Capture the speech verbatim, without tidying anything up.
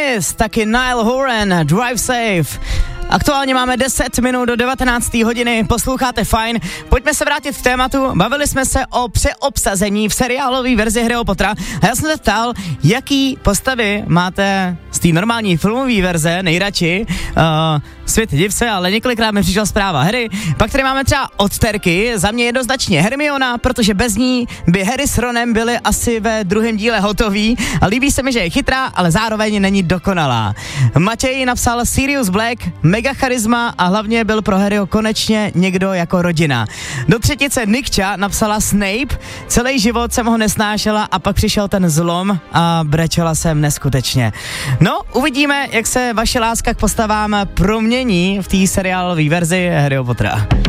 Smith, taky Niall Horan, Drive Safe. Aktuálně máme deset minut do devatenácté hodiny, posloucháte Fajn. Pojďme se vrátit k tématu. Bavili jsme se o přeobsazení v seriálové verzi Harryho Pottera a já jsem se ptal, jaký postavy máte z té normální filmové verze nejradši. Uh, Svět div se, ale několikrát mi přišla zpráva Harry. Pak tady máme třeba od Terky, za mě jednoznačně Hermiona, protože bez ní by Harry s Ronem byli asi ve druhém díle hotoví. A líbí se mi, že je chytrá, ale zároveň není dokonalá. Matěj napsal Sirius Black, mega charisma a hlavně byl pro Harryho konečně někdo jako rodina. Do třetice Nikča napsala Snape, celý život jsem ho nesnášela a pak přišel ten zlom a brečela jsem neskutečně. No, uvidíme, jak se vaše láska k postavám promění v té seriálové verzi Harryho Pottera.